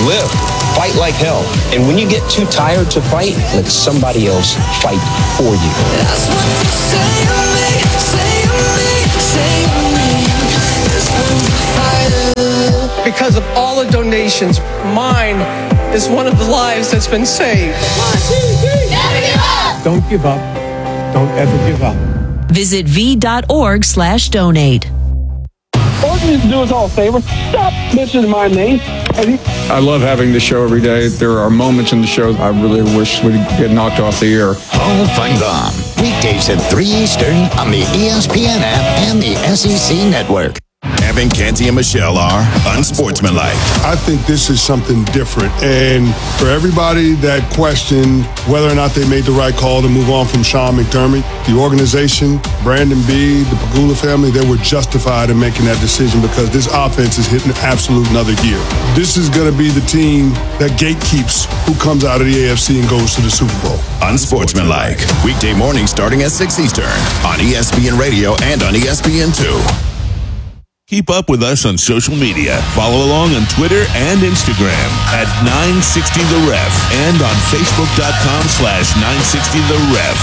live. Fight like hell. And when you get too tired to fight, let somebody else fight for you. That's what they say to me, say to me, say to me. It's when you fight. Because of all the donations, mine is one of the lives that's been saved. 1, 2, 3. Never give up. Don't give up. Don't ever give up. Visit v.org/donate. All you need to do us all a favor. Stop mentioning my name. I love having the show every day. There are moments in the show I really wish would get knocked off the air. Hall of Fun Gone. Weekdays at 3 Eastern on the ESPN app and the SEC Network. Evan, Canty, and Michelle are unsportsmanlike. I think this is something different. And for everybody that questioned whether or not they made the right call to move on from Sean McDermott, the organization, Brandon B., the Pagula family, they were justified in making that decision because this offense is hitting absolute another gear. This is going to be the team that gatekeeps who comes out of the AFC and goes to the Super Bowl. Unsportsmanlike. Weekday morning starting at 6 Eastern on ESPN Radio and on ESPN2. Keep up with us on social media. Follow along on Twitter and Instagram at 960TheRef and on Facebook.com/960TheRef.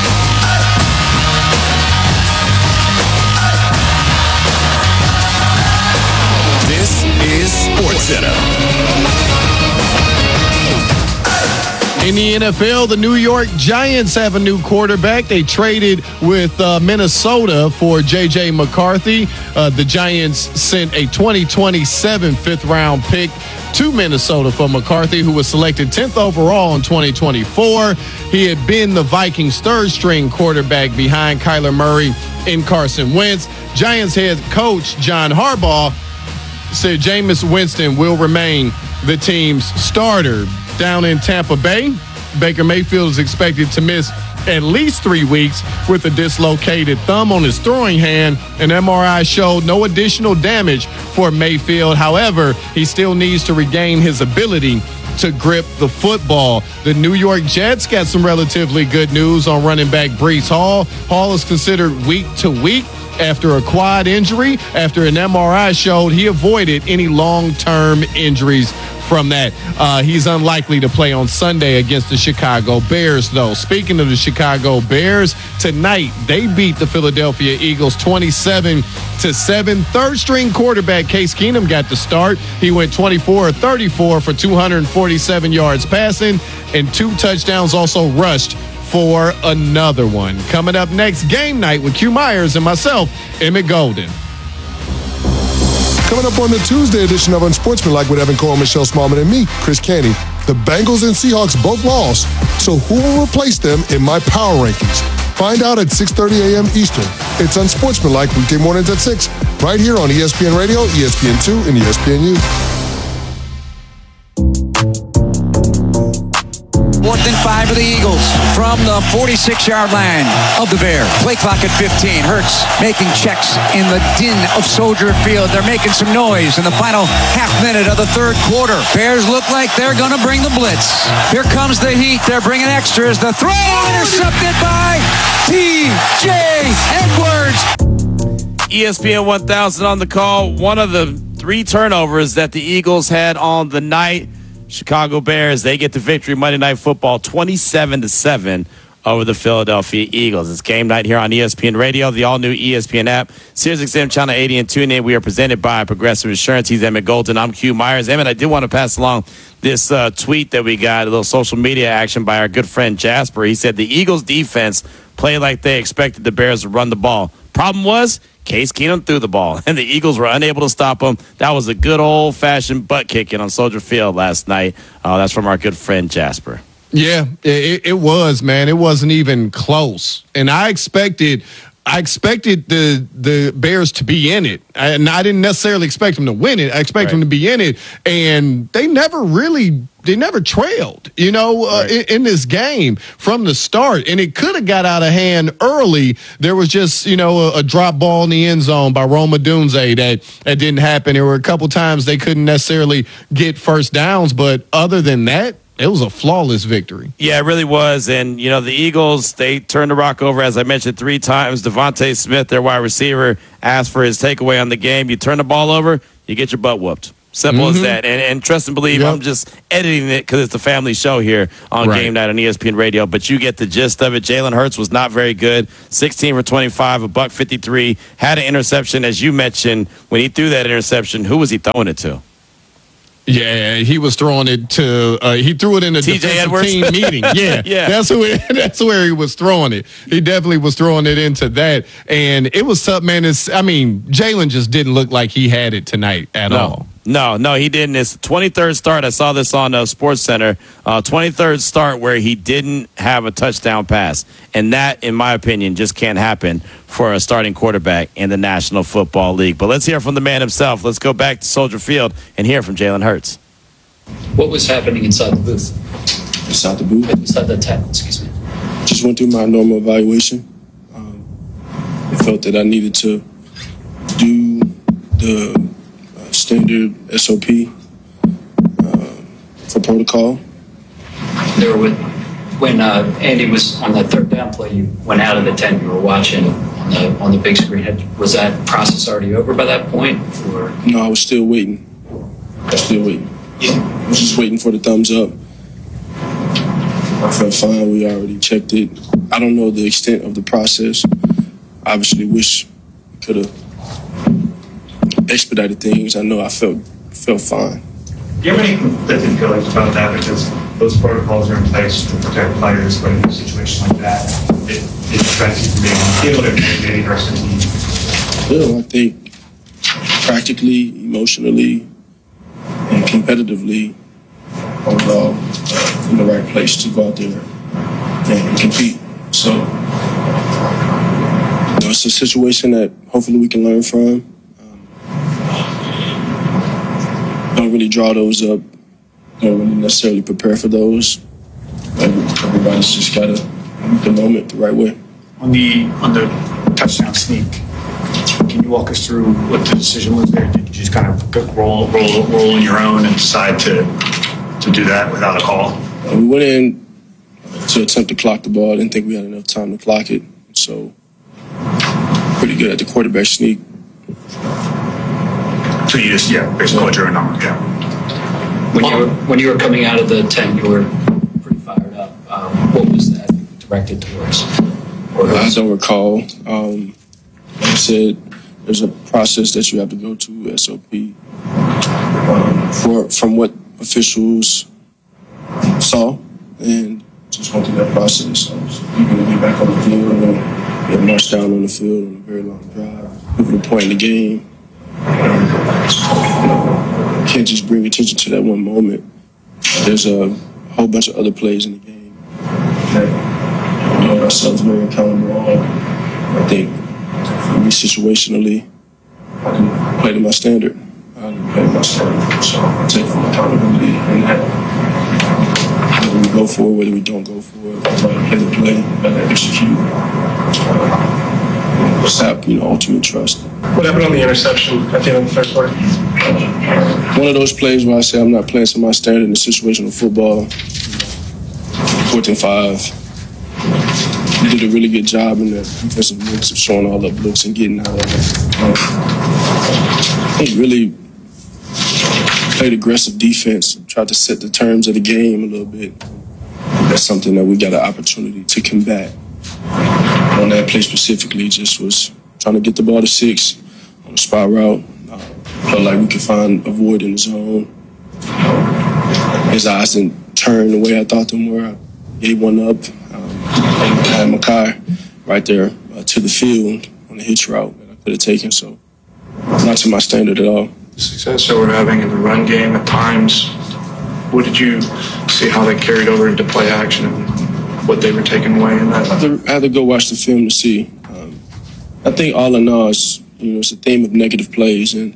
This is SportsCenter. In the NFL, the New York Giants have a new quarterback. They traded with Minnesota for J.J. McCarthy. The Giants sent a 2027 fifth-round pick to Minnesota for McCarthy, who was selected 10th overall in 2024. He had been the Vikings' third-string quarterback behind Kyler Murray and Carson Wentz. Giants head coach John Harbaugh said Jameis Winston will remain the team's starter. Down in Tampa Bay, Baker Mayfield is expected to miss at least 3 weeks with a dislocated thumb on his throwing hand. An MRI showed no additional damage for Mayfield. However, he still needs to regain his ability to grip the football. The New York Jets got some relatively good news on running back Breece Hall. Hall is considered week to week after a quad injury, after an MRI showed he avoided any long-term injuries from that. He's unlikely to play on Sunday against the Chicago Bears, though. Speaking of the Chicago Bears, tonight they beat the Philadelphia Eagles 27-7. Third-string quarterback Case Keenum got the start. He went 24-34 for 247 yards passing and 2 touchdowns, also rushed for another one. Coming up next, Game Night with Q Myers and myself, Emmett Golden. Coming up on the Tuesday edition of Unsportsmanlike with Evan Cole, Michelle Smallman, and me, Chris Canty. The Bengals and Seahawks both lost, so who will replace them in my power rankings? Find out at 6:30 a.m. Eastern. It's Unsportsmanlike weekday mornings at 6, right here on ESPN Radio, ESPN2, and ESPNU. 4th and 5 for the Eagles from the 46-yard line of the Bears. Play clock at 15. Hurts making checks in the din of Soldier Field. They're making some noise in the final half minute of the third quarter. Bears look like they're going to bring the blitz. Here comes the heat. They're bringing extras. The throw intercepted by T.J. Edwards. ESPN 1000 on the call. One of the 3 turnovers that the Eagles had on the night. Chicago Bears, they get the victory Monday Night Football 27-7 over the Philadelphia Eagles. It's Game Night here on ESPN Radio, the all-new ESPN app, SiriusXM Channel 80 and TuneIn. We are presented by Progressive Insurance. He's Emmett Golden. I'm Q Myers. Emmett, I did want to pass along this tweet that we got, a little social media action by our good friend Jasper. He said the Eagles defense played like they expected the Bears to run the ball. Problem was, Case Keenum threw the ball, and the Eagles were unable to stop him. That was a good old-fashioned butt-kicking on Soldier Field last night. That's from our good friend Jasper. Yeah, it was, man. It wasn't even close. And I expected the Bears to be in it. And I didn't necessarily expect them to win it. I expected them to be in it. And they never trailed, in this game from the start. And it could have got out of hand early. There was just, a drop ball in the end zone by Rome Odunze that didn't happen. There were a couple times they couldn't necessarily get first downs. But other than that, it was a flawless victory. Yeah, it really was. And, the Eagles, they turned the rock over, as I mentioned, 3 times. Devontae Smith, their wide receiver, asked for his takeaway on the game. You turn the ball over, you get your butt whooped. Simple as that. And trust and believe, I'm just editing it because it's a family show here on Game Night on ESPN Radio. But you get the gist of it. Jalen Hurts was not very good. 16 for 25, $153. Had an interception, as you mentioned. When he threw that interception, who was he throwing it to? Yeah, he was throwing it to. He threw it in a defensive team meeting. Yeah, that's where he was throwing it. He definitely was throwing it into that, and it was tough, man. Jalen just didn't look like he had it tonight at all. No, he didn't. It's 23rd start. I saw this on Sports Center. 23rd start where he didn't have a touchdown pass. And that, in my opinion, just can't happen for a starting quarterback in the National Football League. But let's hear from the man himself. Let's go back to Soldier Field and hear from Jalen Hurts. What was happening inside the booth? Inside the booth? Inside the tent, excuse me. Just went through my normal evaluation. I felt that I needed to do the standard SOP for protocol. There were, when Andy was on that third down play, you went out of the tent, you were watching on the big screen. Was that process already over by that point? Or? No, I was still waiting. I was just waiting for the thumbs up. I felt fine. We already checked it. I don't know the extent of the process. Obviously, wish we could have expedited things. I know I felt fine. Do you have any conflicting feelings about that? Because those protocols are in place to protect players, but in a situation like that, it prevents you from being on the field and maybe hurts the team. I think practically, emotionally, and competitively, overall, in the right place to go out there and compete. So, it's a situation that hopefully we can learn from. Don't really draw those up. Don't really necessarily prepare for those. Everybody's just got to meet the moment the right way. On the touchdown sneak, can you walk us through what the decision was there? Did you just kind of roll on your own and decide to do that without a call? We went in to attempt to clock the ball. Didn't think we had enough time to clock it. So pretty good at the quarterback sneak. So you just, basically called your own number, When you were coming out of the tent, you were pretty fired up. What was that directed towards? I don't recall. Like I said, there's a process that you have to go to, SOP. From what officials saw, and just went through that process. I was eager to get back on the field, and get marched down on the field on a very long drive. Pivotal point in the game. Can't just bring attention to that one moment. There's a whole bunch of other plays in the game that we hold ourselves very accountable on. I think for me, situationally, I didn't play to my standard. So I take full accountability in that. Whether we go for it, whether we don't go for it, whether play the play, whether execute. Ultimate trust. What happened on the interception at the end of the first quarter? One of those plays where I say I'm not playing to my standard in situational football. 4th and 5. We did a really good job in the defensive looks of showing all the looks and getting out of it. I think really played aggressive defense, tried to set the terms of the game a little bit. That's something that we got an opportunity to combat. On that play specifically, just was trying to get the ball to 6 on the spot route. Felt like we could find a void in the zone. His eyes didn't turn the way I thought them were. I gave one up. I had Makai right there to the field on the hitch route that I could have taken. So not to my standard at all. The success that we're having in the run game at times, what did you see how they carried over into play action and what they were taking away in that? I had to go watch the film to see. I think all in all, it's a theme of negative plays, and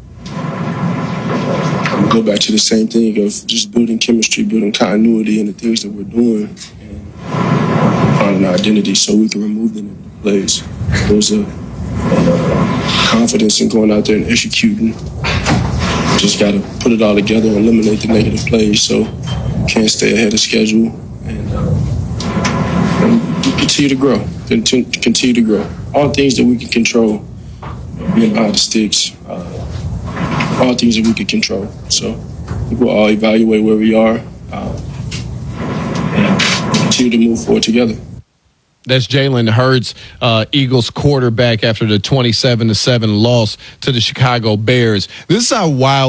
I go back to the same thing of just building chemistry, building continuity in the things that we're doing, and finding our identity so we can remove the negative plays. There's a confidence in going out there and executing. Just got to put it all together and eliminate the negative plays so we can't stay ahead of schedule and continue to grow. Continue to grow. All things that we can control, being behind the sticks, all things that we could control. So we'll all evaluate where we are and continue to move forward together. That's Jalen Hurts, Eagles quarterback, after the 27-7 loss to the Chicago Bears. This is how wild